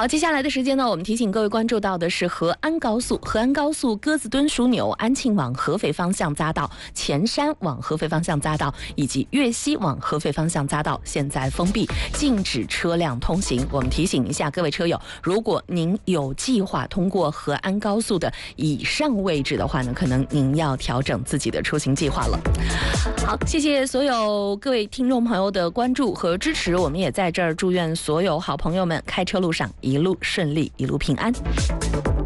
好，接下来的时间呢，我们提醒各位关注到的是合安高速，合安高速鸽子墩枢纽安庆往合肥方向匝道、前山往合肥方向匝道以及粤西往合肥方向匝道现在封闭，禁止车辆通行。我们提醒一下各位车友，如果您有计划通过合安高速的以上位置的话呢，可能您要调整自己的出行计划了。好，谢谢所有各位听众朋友的关注和支持，我们也在这儿祝愿所有好朋友们开车路上一路顺利，一路平安。